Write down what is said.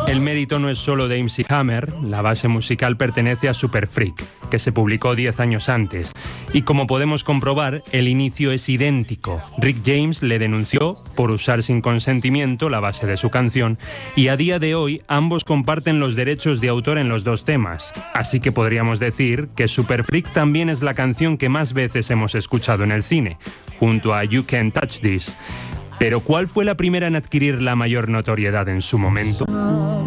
El mérito no es solo de MC Hammer, la base musical pertenece a Super Freak, que se publicó 10 años antes. Y como podemos comprobar, el inicio es idéntico. Rick James le denunció por usar sin consentimiento la base de su canción y a día de hoy ambos comparten los derechos de autor en los dos temas. Así que podríamos decir que Super Freak también es la canción que más veces hemos escuchado en el cine, junto a You Can't Touch This. Pero ¿cuál fue la primera en adquirir la mayor notoriedad en su momento?